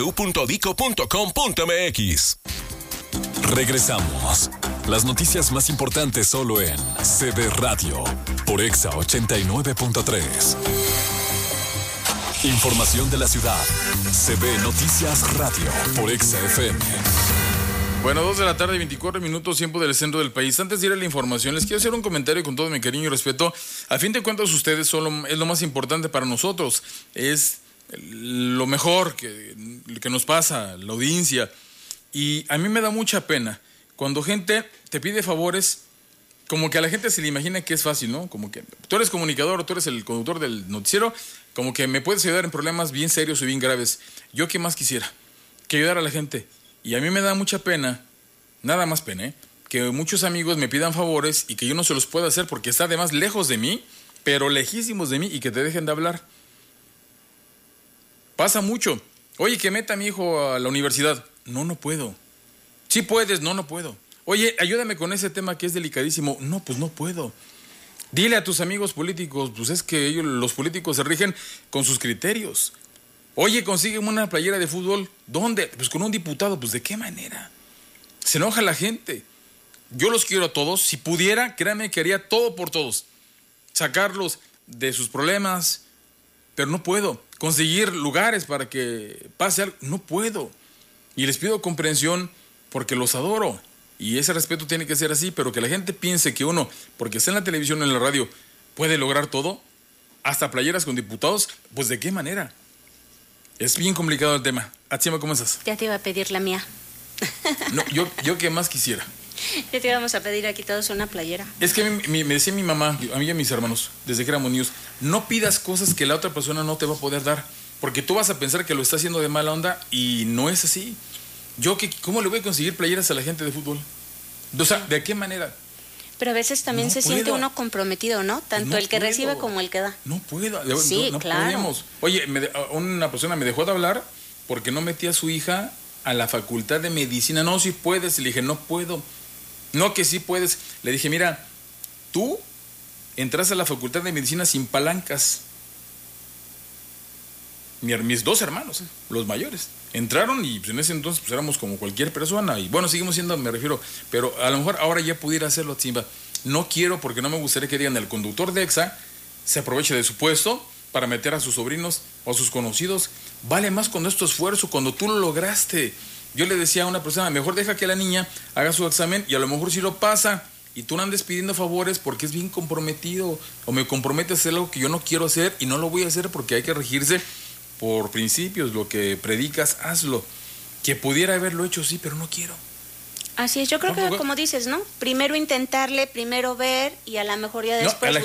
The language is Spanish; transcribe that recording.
www.dico.com.mx. Regresamos. Las noticias más importantes solo en CB Radio por Exa 89.3. Información de la ciudad. CB Noticias Radio por Exa FM. Bueno, 2:24 p.m, tiempo del centro del país. Antes de ir a la información, les quiero hacer un comentario con todo mi cariño y respeto. A fin de cuentas, ustedes es lo más importante para nosotros. Es lo mejor que nos pasa, la audiencia. Y a mí me da mucha pena cuando gente te pide favores, como que a la gente se le imagina que es fácil, ¿no? Como que tú eres comunicador o tú eres el conductor del noticiero, como que me puedes ayudar en problemas bien serios o bien graves. Yo qué más quisiera que ayudar a la gente. Y a mí me da mucha pena, nada más pena, que muchos amigos me pidan favores y que yo no se los pueda hacer porque está además lejos de mí, pero lejísimos de mí, y que te dejen de hablar. Pasa mucho. Oye, que meta a mi hijo a la universidad. No puedo. Sí puedes, no puedo. Oye, ayúdame con ese tema que es delicadísimo. No, pues no puedo. Dile a tus amigos políticos, pues es que los políticos se rigen con sus criterios. Oye, consígueme una playera de fútbol. ¿Dónde? Pues con un diputado. Pues ¿de qué manera? Se enoja la gente. Yo los quiero a todos. Si pudiera, créanme que haría todo por todos. Sacarlos de sus problemas. Pero no puedo. Conseguir lugares para que pase algo. No puedo. Y les pido comprensión porque los adoro. Y ese respeto tiene que ser así. Pero que la gente piense que uno, porque está en la televisión o en la radio, puede lograr todo. Hasta playeras con diputados. Pues ¿de qué manera? Es bien complicado el tema. Atsima, ¿cómo estás? Ya te iba a pedir la mía. No, yo qué más quisiera. Ya te íbamos a pedir aquí todos una playera. Es que me decía mi mamá, a mí y a mis hermanos, desde que éramos niños, no pidas cosas que la otra persona no te va a poder dar, porque tú vas a pensar que lo está haciendo de mala onda y no es así. ¿Cómo le voy a conseguir playeras a la gente de fútbol? O sea, ¿de qué manera? Pero a veces también se siente uno comprometido, ¿no? Tanto el que recibe como el que da. No puedo. Sí, no claro. podemos. Oye, una persona me dejó de hablar porque no metía a su hija a la facultad de medicina. No, sí puedes. Le dije, no puedo. No, que sí puedes. Le dije, mira, tú entras a la facultad de medicina sin palancas. Mis dos hermanos, los mayores, entraron y pues, en ese entonces pues, éramos como cualquier persona. Y bueno, seguimos siendo, me refiero, pero a lo mejor ahora ya pudiera hacerlo, Simba. No quiero, porque no me gustaría que digan el conductor de EXA se aproveche de su puesto para meter a sus sobrinos o a sus conocidos. Vale más cuando es tu esfuerzo, cuando tú lo lograste. Yo le decía a una persona, mejor deja que la niña haga su examen y a lo mejor sí lo pasa. Y tú no andes pidiendo favores porque es bien comprometido. O me comprometes a hacer algo que yo no quiero hacer y no lo voy a hacer porque hay que regirse por principios. Lo que predicas, hazlo. Que pudiera haberlo hecho, sí, pero no quiero. Así es, yo creo que como dices, ¿no? Primero intentarle, primero ver y a lo mejor ya después...